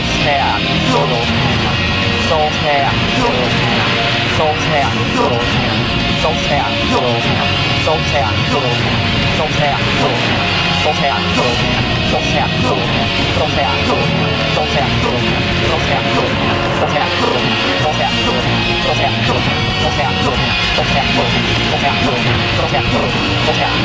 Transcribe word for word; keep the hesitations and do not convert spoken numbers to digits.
車啊，做路車啊，收車啊，做路車啊，收車啊，做路車啊，收車啊，做路車啊，收車啊，做路車啊，收車啊，做路車啊，收車啊，做路車啊，收車啊，做路車啊，收車啊，做路車啊，收車啊，做路車啊，收車啊，做路車啊，收車啊，做路車啊，收車啊，做路車啊，收車啊，做路車啊，收車啊，做路車啊，收車啊，做路車啊，收車啊，做路車啊，收車啊，做路車啊，收車啊。